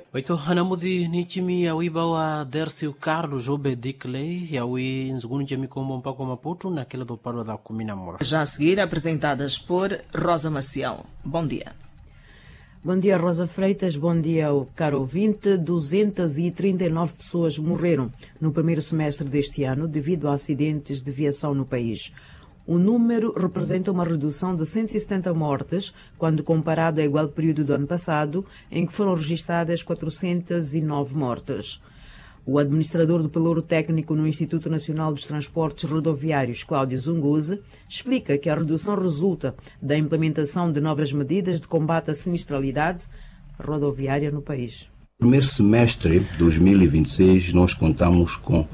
Oito hanamudi nichimi yawibawa Dercio Carlos Obedikley yawi nzugunu jamikombo mpaka Maputo naquela do paro da 11. Já a seguir, apresentadas por Rosa Maciel. Bom dia. Bom dia, Rosa Freitas. Bom dia, caro ouvinte. 239 pessoas morreram no primeiro semestre deste ano devido a acidentes de viação no país. O número representa uma redução de 170 mortes quando comparado ao igual período do ano passado, em que foram registradas 409 mortes. O administrador do pelouro técnico no Instituto Nacional dos Transportes Rodoviários, Cláudio Zunguzi, explica que a redução resulta da implementação de novas medidas de combate à sinistralidade rodoviária no país. No primeiro semestre de 2026, nós contamos com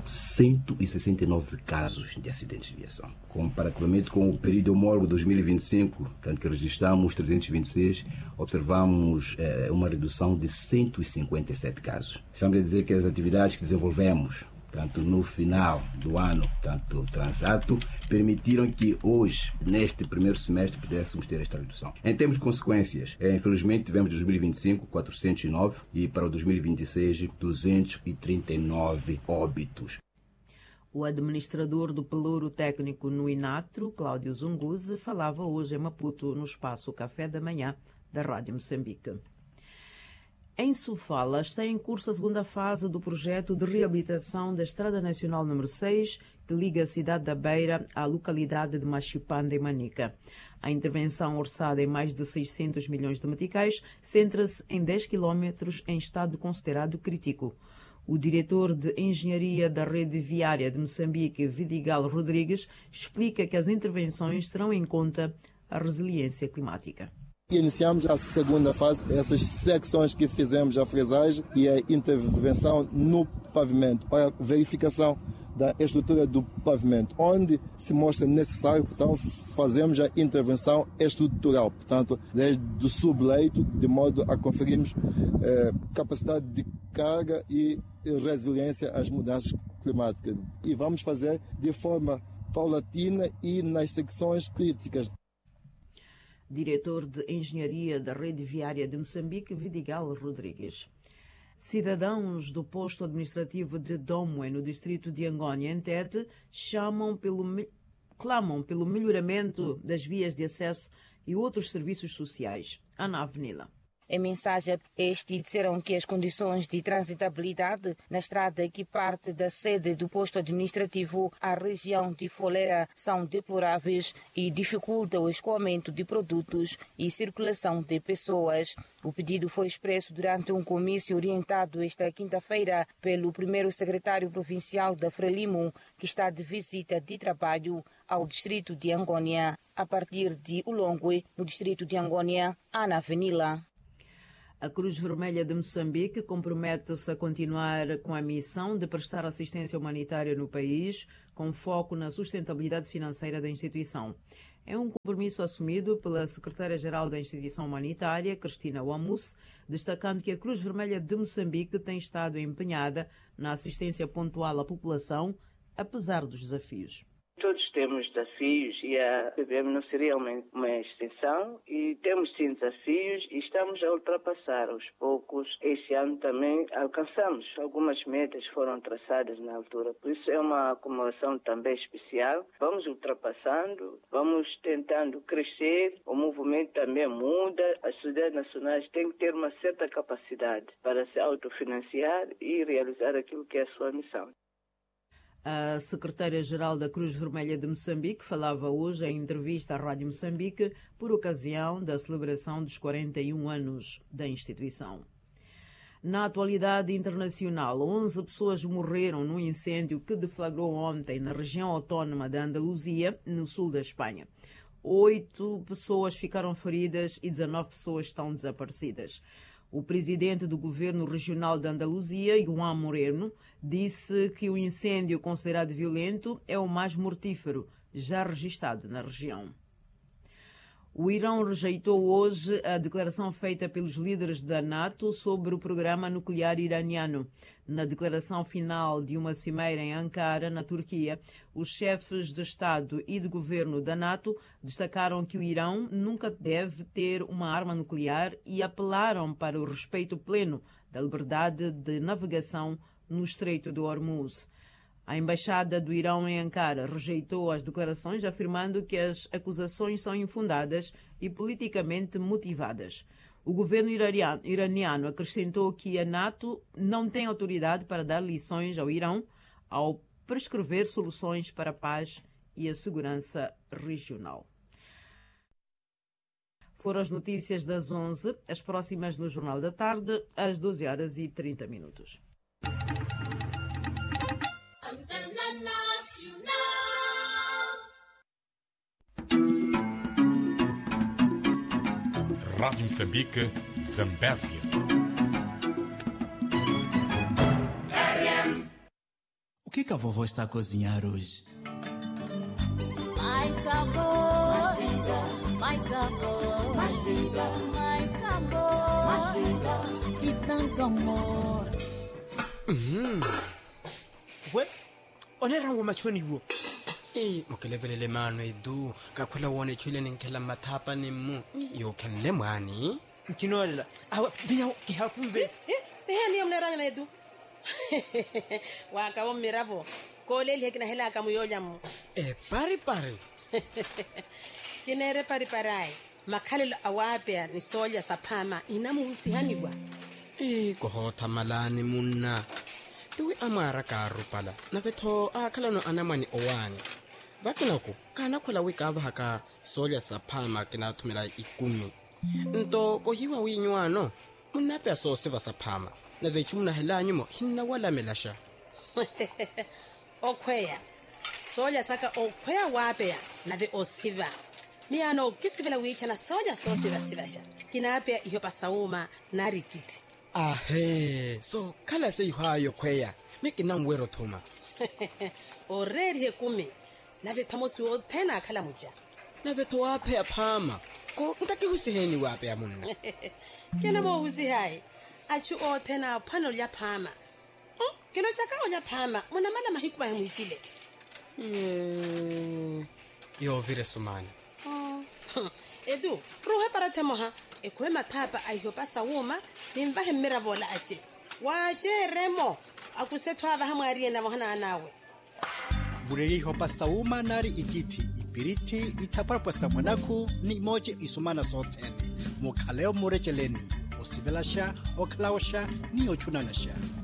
169 casos de acidentes de viação. Comparativamente com o período homólogo de 2025, tanto que registramos 326, observamos uma redução de 157 casos. Estamos a dizer que as atividades que desenvolvemos, tanto no final do ano, tanto transato, permitiram que hoje, neste primeiro semestre, pudéssemos ter esta redução. Em termos de consequências, infelizmente tivemos em 2025 409 e para o 2026 239 óbitos. O administrador do pelouro técnico no Inatro, Cláudio Zunguzi, falava hoje em Maputo, no espaço Café da Manhã da Rádio Moçambique. Em Sofala está em curso a segunda fase do projeto de reabilitação da Estrada Nacional número 6, que liga a cidade da Beira à localidade de Machipanda e Manica. A intervenção, orçada em mais de 600 milhões de meticais, centra-se em 10 quilómetros em estado considerado crítico. O diretor de Engenharia da Rede Viária de Moçambique, Vidigal Rodrigues, explica que as intervenções terão em conta a resiliência climática. Iniciamos a segunda fase, essas secções que fizemos a fresagem e a intervenção no pavimento para verificação da estrutura do pavimento, onde se mostra necessário, então fazemos a intervenção estrutural, portanto, desde o subleito, de modo a conferirmos capacidade de carga e resiliência às mudanças climáticas. E vamos fazer de forma paulatina e nas secções críticas. Diretor de Engenharia da Rede Viária de Moçambique, Vidigal Rodrigues. Cidadãos do posto administrativo de Domwe, no distrito de Angônia, em Tete, clamam pelo melhoramento das vias de acesso e outros serviços sociais. Ana Avenila. Em mensagem, estes disseram que as condições de transitabilidade na estrada que parte da sede do posto administrativo à região de Foleira são deploráveis e dificultam o escoamento de produtos e circulação de pessoas. O pedido foi expresso durante um comício orientado esta quinta-feira pelo primeiro secretário provincial da Frelimo, que está de visita de trabalho ao distrito de Angônia. A partir de Ulongwe, no distrito de Angônia, Ana Avenila. A Cruz Vermelha de Moçambique compromete-se a continuar com a missão de prestar assistência humanitária no país, com foco na sustentabilidade financeira da instituição. É um compromisso assumido pela secretária-geral da instituição humanitária, Cristina Wamus, destacando que a Cruz Vermelha de Moçambique tem estado empenhada na assistência pontual à população, apesar dos desafios. Todos temos desafios e a PBM não seria uma extensão e temos sim desafios e estamos a ultrapassar aos poucos. Este ano também alcançamos algumas metas foram traçadas na altura, por isso é uma comemoração também especial. Vamos ultrapassando, vamos tentando crescer, o movimento também muda, as sociedades nacionais têm que ter uma certa capacidade para se autofinanciar e realizar aquilo que é a sua missão. A secretária-geral da Cruz Vermelha de Moçambique falava hoje em entrevista à Rádio Moçambique por ocasião da celebração dos 41 anos da instituição. Na atualidade internacional, 11 pessoas morreram num incêndio que deflagrou ontem na região autónoma da Andaluzia, no sul da Espanha. 8 pessoas ficaram feridas e 19 pessoas estão desaparecidas. O presidente do governo regional da Andaluzia, João Moreno, disse que o incêndio considerado violento é o mais mortífero já registrado na região. O Irão rejeitou hoje a declaração feita pelos líderes da NATO sobre o programa nuclear iraniano. Na declaração final de uma cimeira em Ankara, na Turquia, os chefes de Estado e de governo da NATO destacaram que o Irão nunca deve ter uma arma nuclear e apelaram para o respeito pleno da liberdade de navegação no Estreito de Hormuz. A Embaixada do Irão em Ankara rejeitou as declarações, afirmando que as acusações são infundadas e politicamente motivadas. O governo iraniano acrescentou que a NATO não tem autoridade para dar lições ao Irão ao prescrever soluções para a paz e a segurança regional. Foram as notícias das 11, as próximas no Jornal da Tarde, às 12h30. Rádio Moçambique, Zambésia. O que a vovó está a cozinhar hoje? Mais sabor, mais vida, mais sabor, mais vida, mais sabor, mais vida e tanto amor. We, onerango machoni wo. Mukelevelele mano edu kakhula wone chule ninkela mathapa nimu yo kenle mwani kinolela awa vinya kihakumbe tehani yomneranga edu waka womiravo koleli hekina hela kamuyoja mu pari kinere pari makhalelo awape ni solya saphama inamuhusihaniwa kohotha malani munna tuwi amara karupala na vetho akhalano anamani owani vakinako kana khola wikava haka solya saphama kina thumela ikumi nto kohiwa winywano munape so seva saphama na vechumna helanyimo hinna wala melasha okhweya solya saka okhweya wape na ve osiva miano kisivela wicha na solya so sivasha kinape iyo pasauma na rikiti so kala se ihayo khweya mikina mwero thuma oreri hekumi na vetamosi othena khala muja na veto wape aphama ko ngake husiheni wape ya munna kena mo husi hai achu othena phano lya phama kino chaka onya phama mona mala mahikuba he muichile yo vire sumani edu rohe para temoha ekwe mathapa ayo pasa woma nimba he miravola ache waje remo akusethwa aba hamwari na mohana nawe bureri hopa sauma nari ikiti ipiriti itapapa samanaku ni moje isumana sotene mukhaleo murecheleni osivelasha oklawsha ni ochunanasha